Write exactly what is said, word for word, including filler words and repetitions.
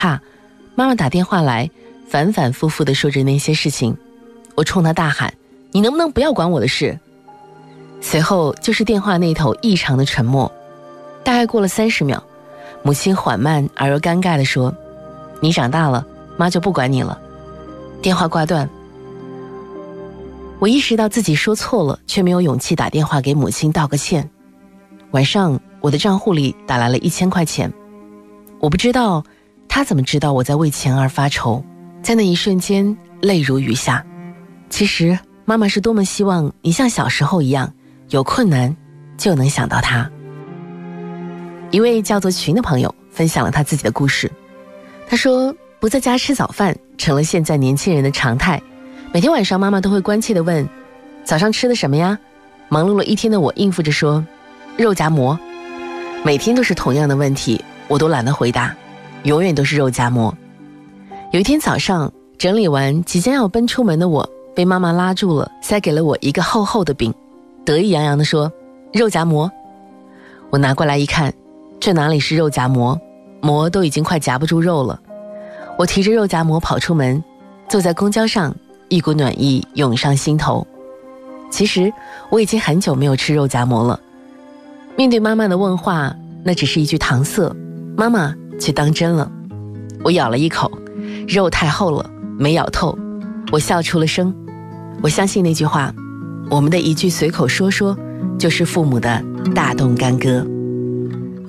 哈，妈妈打电话来，反反复复地说着那些事情。我冲她大喊：你能不能不要管我的事？随后就是电话那头异常的沉默。大概过了三十秒，母亲缓慢而又尴尬地说：你长大了，妈就不管你了。电话挂断。我意识到自己说错了，却没有勇气打电话给母亲道个歉。晚上我的账户里打来了一千块钱，我不知道她怎么知道我在为钱而发愁。在那一瞬间泪如雨下。其实妈妈是多么希望你像小时候一样，有困难就能想到她。一位叫做群的朋友分享了他自己的故事。他说，不在家吃早饭成了现在年轻人的常态。每天晚上妈妈都会关切地问，早上吃的什么呀？忙碌了一天的我应付着说，肉夹馍。每天都是同样的问题，我都懒得回答，永远都是肉夹馍。有一天早上整理完即将要奔出门的我，被妈妈拉住了，塞给了我一个厚厚的饼，得意洋洋地说，肉夹馍。我拿过来一看，这哪里是肉夹馍，馍都已经快夹不住肉了。我提着肉夹馍跑出门，坐在公交上，一股暖意涌上心头。其实我已经很久没有吃肉夹馍了。面对妈妈的问话，那只是一句搪塞，妈妈却当真了。我咬了一口，肉太厚了，没咬透。我笑出了声。我相信那句话，我们的一句随口说说，就是父母的大动干戈。